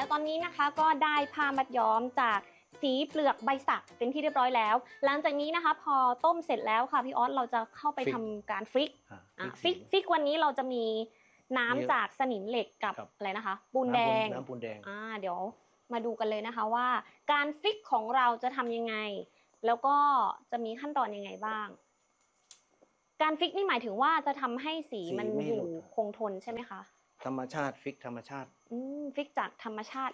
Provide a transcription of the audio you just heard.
ตอนนี้นะคะก็ได้ผ้ามัดย้อมจากสีเปลือกใบสักเป็นที่เรียบร้อยแล้วหลังจากนี้นะคะพอต้มเสร็จแล้วค่ะพี่ออสเราจะเข้าไปทำการฟิกฟิกวันนี้เราจะมีน้ำจากสนิมเหล็กกับอะไรนะคะปูนแดงน้ำปูนแดงเดี๋ยวมาดูกันเลยนะคะว่าการฟิกของเราจะทำยังไงแล้วก็จะมีขั้นตอนยังไงบ้างการฟิกนี่หมายถึงว่าจะทำให้สีมันอยู่คงทนใช่ไหมคะธรรมชาติฟิกธรรมชาติฟิกจากธรรมชาติ